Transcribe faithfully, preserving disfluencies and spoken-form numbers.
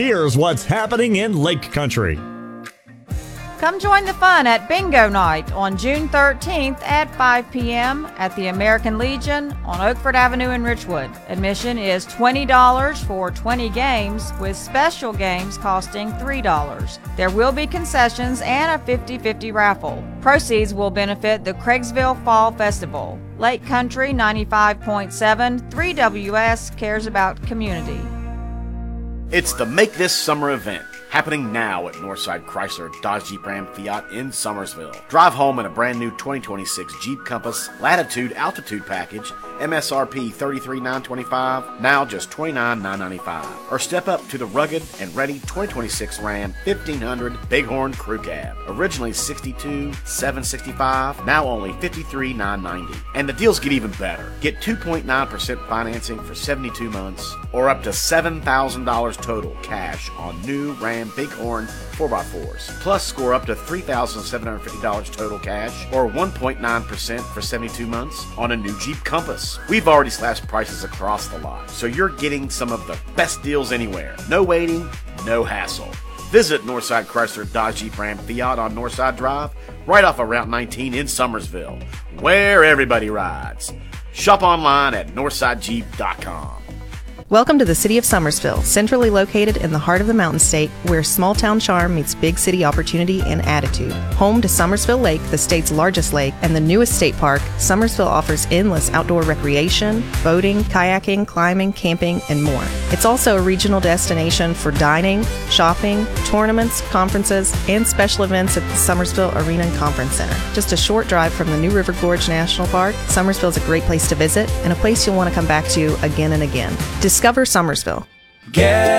Here's what's happening in Lake Country. Come join the fun at Bingo Night on June thirteenth at five p.m. at the American Legion on Oakford Avenue in Richwood. Admission is twenty dollars for twenty games, with special games costing three dollars. There will be concessions and a fifty-fifty raffle. Proceeds will benefit the Craigsville Fall Festival. Lake Country ninety-five point seven, three W S cares about community. It's the Make This Summer event, happening now at Northside Chrysler Dodge Jeep Ram Fiat in Summersville. Drive home in a brand new twenty twenty-six Jeep Compass Latitude Altitude Package, M S R P thirty-three thousand nine hundred twenty-five dollars, now just twenty-nine thousand nine hundred ninety-five dollars. Or step up to the rugged and ready twenty twenty-six Ram fifteen hundred Bighorn Crew Cab, originally sixty-two thousand seven hundred sixty-five dollars, now only fifty-three thousand nine hundred ninety dollars. And the deals get even better. Get two point nine percent financing for seventy-two months, or up to seven thousand dollars total cash on new Ram Bighorn four by fours. Plus, score up to three thousand seven hundred fifty dollars total cash, or one point nine percent for seventy-two months on a new Jeep Compass. We've already slashed prices across the lot, so you're getting some of the best deals anywhere. No waiting, no hassle. Visit Northside Chrysler Dodge Jeep Ram Fiat on Northside Drive, right off of Route nineteen in Summersville, where everybody rides. Shop online at northside jeep dot com. Welcome to the city of Summersville, centrally located in the heart of the Mountain State, where small-town charm meets big city opportunity and attitude. Home to Summersville Lake, the state's largest lake, and the newest state park, Summersville offers endless outdoor recreation, boating, kayaking, climbing, camping, and more. It's also a regional destination for dining, shopping, tournaments, conferences, and special events at the Summersville Arena and Conference Center. Just a short drive from the New River Gorge National Park, Summersville is a great place to visit and a place you'll want to come back to again and again. Discover Summersville. Get